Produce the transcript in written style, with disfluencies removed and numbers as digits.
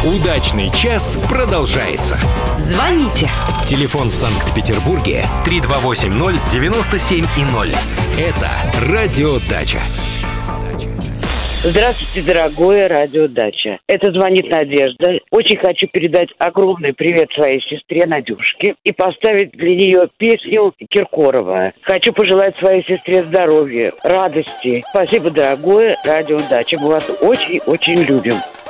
Удачный час продолжается. Звоните. Телефон в Санкт-Петербурге 3280-97-0. Это Радио Дача. Здравствуйте, дорогое Радио Дача. Это звонит Надежда. Очень хочу передать огромный привет своей сестре Надюшке и поставить для нее песню Киркорова. Хочу пожелать своей сестре здоровья, радости. Спасибо, дорогое Радио Дача. Мы вас очень-очень любим.